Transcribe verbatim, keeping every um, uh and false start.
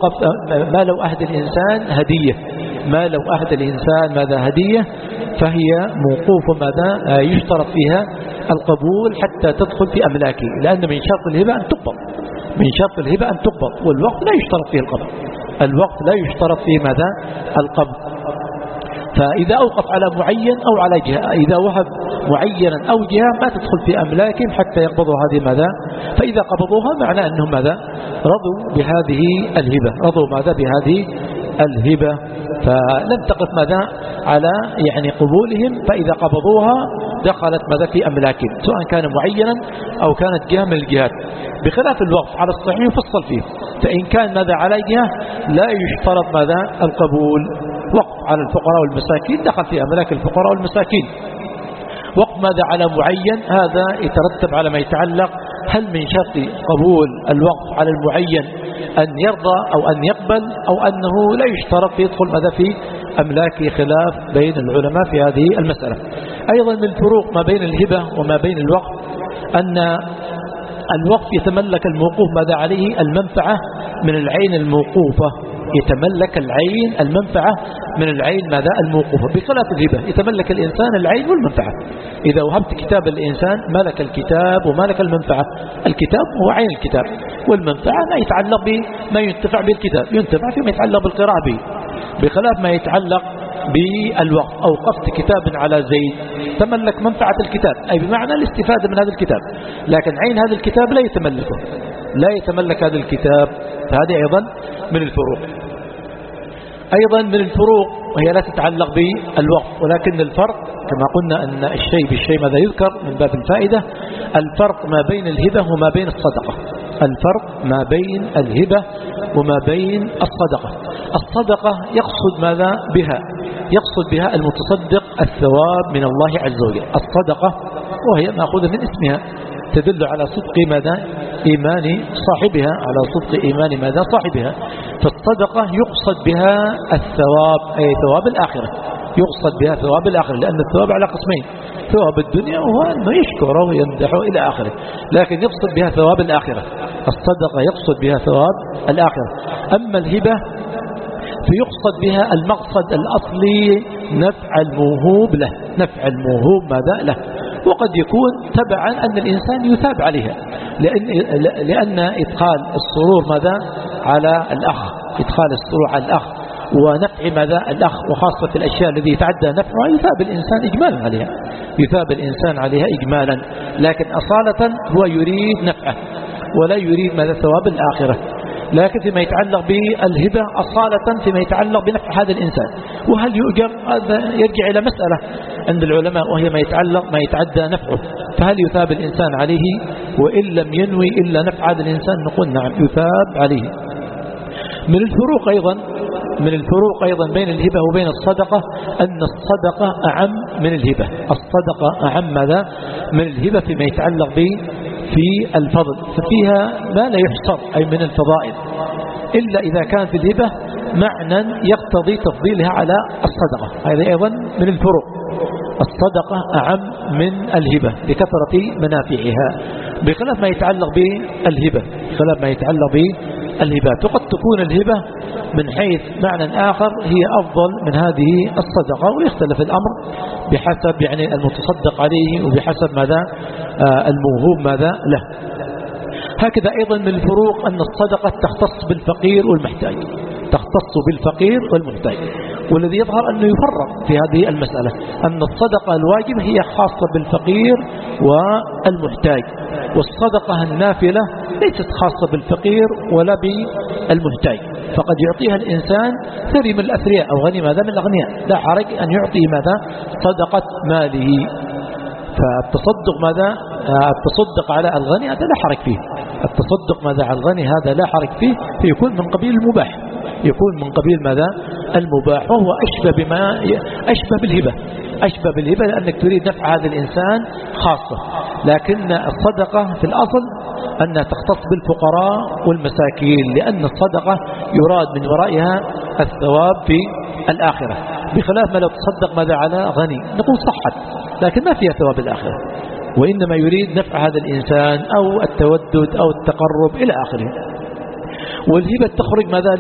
ما لو أهدى الإنسان هدية ما لو أهدى الإنسان ماذا هدية فهي موقوف ماذا يشترط فيها القبول حتى تدخل في أملاكه، لأن من شرط الهبة أن تقبض من شرط الهبة أن تقبض، والوقت لا يشترط فيه القبض الوقت لا يشترط فيه ماذا القبض. فإذا أوقف على معين أو على جهة، إذا وهب معينا أو جهة ما تدخل في أملاكهم حتى يقبضوا هذه ماذا. فإذا قبضوها معنى أنهم ماذا رضوا بهذه الهبة رضوا ماذا بهذه الهبة فلم تقف ماذا على يعني قبولهم، فإذا قبضوها دخلت ماذا في أملاكهم سواء كان معينا أو كانت جهة من الجهات، بخلاف الوقف على الصحيح يفصل فيه. فإن كان ماذا على جهة لا يشترط ماذا القبول، وقف على الفقراء والمساكين دخل في أملاك الفقراء والمساكين. وقف ماذا على معين هذا يترتب على ما يتعلق هل من شرط قبول الوقف على المعين أن يرضى أو أن يقبل أو أنه لا يشترط يدخل ماذا في أملاك، خلاف بين العلماء في هذه المسألة. أيضا من الفروق ما بين الهبة وما بين الوقف أن الوقف يتملك الموقوف ماذا عليه المنفعة من العين الموقوفة يتملك العين المنفعة من العين ماذا الموقوفة، بخلاف الهبة يتملك الإنسان العين والمنفعة. إذا وهبت كتاب الإنسان ملك الكتاب وملك المنفعة، الكتاب هو عين الكتاب والمنفعة ما يتعلق بما ينتفع بالكتاب ينتفع فيما يتعلق بالقراءة به، بخلاف ما يتعلق بالوقف. أوقفت كتاب على زيد تملك منفعة الكتاب أي بمعنى الاستفادة من هذا الكتاب، لكن عين هذا الكتاب لا يتملكه لا يتملك هذا الكتاب. فهذه أيضا من الفروق. أيضا من الفروق وهي لا تتعلق بالوقف، ولكن الفرق كما قلنا أن الشيء بالشيء ماذا يذكر من باب الفائدة، الفرق ما بين الهبة وما بين الصدقة الفرق ما بين الهبة وما بين الصدقة. الصدقة يقصد ماذا بها يقصد بها المتصدق الثواب من الله عز وجل. الصدقة وهي مأخوذة من اسمها تدل على صدق ماذا إيمان صاحبها على صدق إيمان ماذا صاحبها. فالصدقة يقصد بها الثواب أي ثواب الآخرة يقصد بها ثواب الآخرة، لأن الثواب على قسمين، ثواب الدنيا وهو أنه يشكره ويمدحه إلى آخره، لكن يقصد بها ثواب الآخرة. الصدقة يقصد بها ثواب الآخرة. أما الهبة فيقصد بها المقصد الأصلي نفع الموهوب له نفع الموهوب ماذا له، وقد يكون تبعا أن الإنسان يثاب عليها، لأن, لأن إدخال السرور ماذا على الأخ إدخال السرور على الأخ ونفع ماذا الأخ، وخاصة في الأشياء التي يتعدى نفعها يثاب الإنسان إجمالا عليها يثاب الإنسان عليها إجمالا، لكن أصالة هو يريد نفعه ولا يريد ماذا ثواب الآخرة. لكن فيما يتعلق بالهبة أصالة فيما يتعلق بنفع هذا الإنسان، وهل يؤجر هذا يرجع إلى مسألة عند العلماء وهي ما يتعلق ما يتعدى نفعه، فهل يثاب الإنسان عليه وإن لم ينوي إلا نفع هذا الإنسان نقول نعم يثاب عليه. من الفروق أيضا من الفروق أيضا بين الهبة وبين الصدقة أن الصدقة أعم من الهبة الصدقة أعم ماذا من الهبة فيما يتعلق به في الفضل، ففيها ما لا يحصر أي من الفضائل، إلا إذا كان في الهبة معنى يقتضي تفضيلها على الصدقة. هذا أيضا من الفروق. الصدقة أعم من الهبة لكثرة منافعها بخلاف ما يتعلق بالهبة بخلاف ما يتعلق بالهبات. وقد تكون الهبة من حيث معنى آخر هي أفضل من هذه الصدقة، ويختلف الأمر بحسب يعني المتصدق عليه وبحسب ماذا آه الموهوب ماذا له. هكذا أيضا من الفروق أن الصدقة تختص بالفقير والمحتاج تختص بالفقير والمحتاج، والذي يظهر أنه يفرق في هذه المسألة أن الصدقة الواجب هي خاصة بالفقير والمحتاج، والصدقة النافلة ليست خاصة بالفقير ولا بالمحتاج، فقد يعطيها الإنسان ثري من الأثرياء أو غني ماذا من الأغنياء، لا حرج أن يعطي ماذا صدقة ماله. فالتصدق ماذا التصدق على الغني هذا لا حرج فيه التصدق ماذا على الغني هذا لا حرج فيه فيكون من قبيل المباح يكون من قبيل ماذا المباح، وهو أشبه بما أشبه بالهبة أشبه بالهبة لأنك تريد نفع هذا الإنسان خاصة، لكن الصدقة في الأصل أنها تختص بالفقراء والمساكين، لأن الصدقة يراد من ورائها الثواب في الآخرة، بخلاف ما لو تصدق ماذا على غني نقول صحت لكن ما فيها ثواب الآخرة، وإنما يريد نفع هذا الإنسان أو التودد أو التقرب إلى آخره. والهبة تخرج ماذا